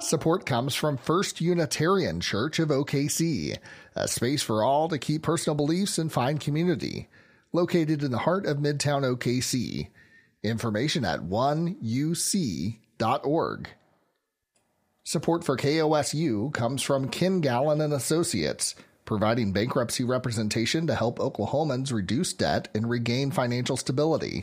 Support comes from First Unitarian Church of OKC, a space for all to keep personal beliefs and find community. Located in the heart of Midtown OKC. Information at 1uc.org. Support for KOSU comes from Ken Gallen and Associates, providing bankruptcy representation to help Oklahomans reduce debt and regain financial stability.